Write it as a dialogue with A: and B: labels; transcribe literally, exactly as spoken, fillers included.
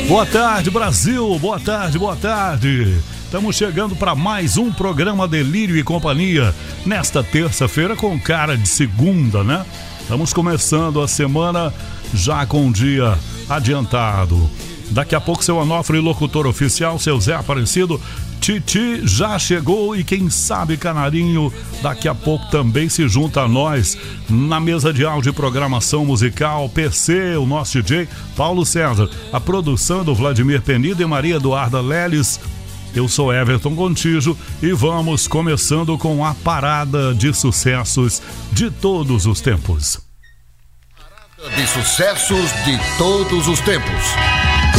A: Boa tarde, Brasil, boa tarde, boa tarde. Estamos chegando para mais um programa Delírio e Companhia, nesta terça-feira com cara de segunda, né? Estamos começando a semana já com um dia adiantado. Daqui a pouco seu Onofre, locutor oficial, seu Zé Aparecido, Titi já chegou e quem sabe Canarinho daqui a pouco também se junta a nós na mesa de áudio e programação musical. P C, o nosso D J Paulo César, a produção do Vladimir Penido e Maria Eduarda Leles. Eu sou Everton Gontijo e vamos começando com a parada de sucessos de todos os tempos.
B: De sucessos de todos os tempos.